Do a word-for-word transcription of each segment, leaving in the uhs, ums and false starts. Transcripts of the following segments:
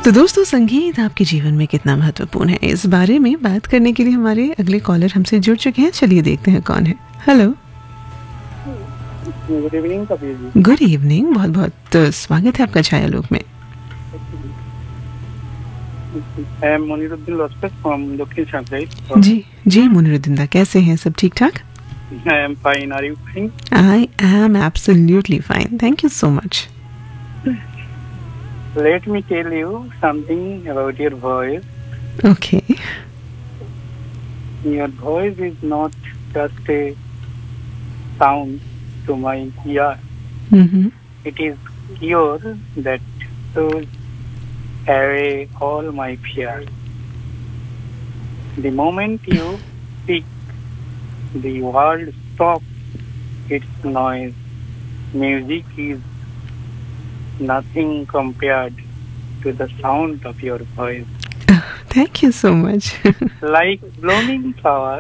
तो दोस्तों, संगीत आपके जीवन में कितना महत्वपूर्ण है, इस बारे में बात करने के लिए हमारे अगले कॉलर हमसे जुड़ चुके हैं। चलिए देखते हैं कौन है। Hello, good evening Kabir ji. Good evening, बहुत बहुत स्वागत है आपका छायालोक में। आई एम मुनीरुद्दीन लॉस्पेट फ्रॉम दक्षिण शांघाई। जी जी मुनीरुद्दीन दा, कैसे हैं? सब ठीक ठाक? I am fine, are you fine? I am absolutely fine, thank you so much. Let me tell you something about your voice. Okay, Your voice is not just a sound to my ear. Hmm, It is cure that shows away all my fear. The moment you speak, the world stops its noise. Music is nothing compared to the sound of your voice. Thank you so much. Like blooming flower,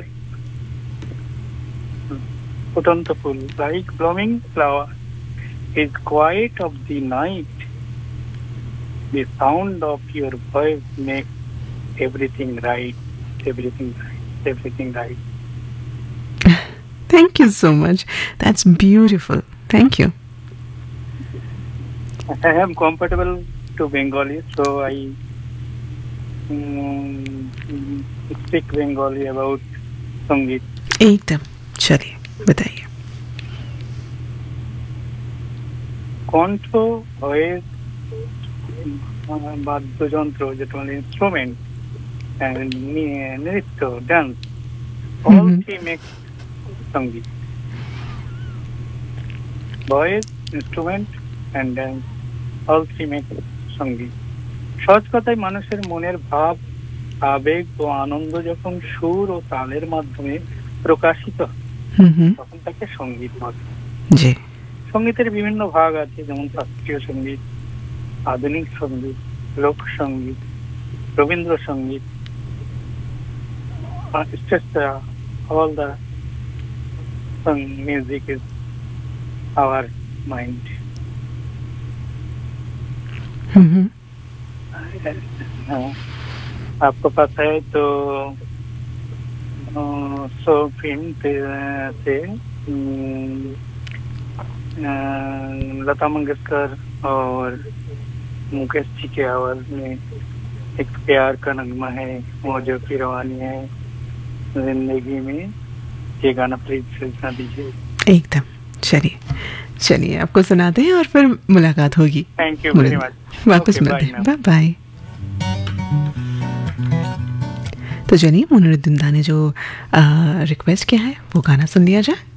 Putantapul, like blooming flower is quiet of the night. The sound of your voice makes everything right, everything right, everything right. Thank you so much, that's beautiful, thank you. I am comfortable to Bengali, so I um, speak Bengali about Sangeet. एकदम, चलिए बताइए। কণ্ঠ, voice, বাদ্যযন্ত্র যেটা মানে instrument, নৃত্য, dance, all Mhm. Three make সঙ্গীত। Voice, instrument and dance, all three make সঙ্গীত। সহজ কথায় মানুষের মনের ভাব, আবেগ ও আনন্দ যখন সুর ও তালের মাধ্যমে প্রকাশিত হয়, हम्म, তখন তাকে সঙ্গীত বলে। जी সঙ্গীতের বিভিন্ন ভাগ আছে, যেমন শাস্ত্রীয় সঙ্গীত, আধুনিক সঙ্গীত, লোকসঙ্গীত, Rabindrasangeet, all the music is our mind. हम्म, आपको पता है तो सो फिल्म से लता मंगेशकर और मुकेश जी के आवाज में एक प्यार का नगमा है, मौजों की रवानी है जिंदगी में, ये गाना प्लीज सुना दीजिए। एकदम, चलिए चलिए आपको सुनाते हैं और फिर मुलाकात होगी। Thank you very much. वापस मिलते हैं, बाय बाय। तो चलिए मुनीरुद्दीन दा ने जो रिक्वेस्ट किया है वो गाना सुन लिया जाए।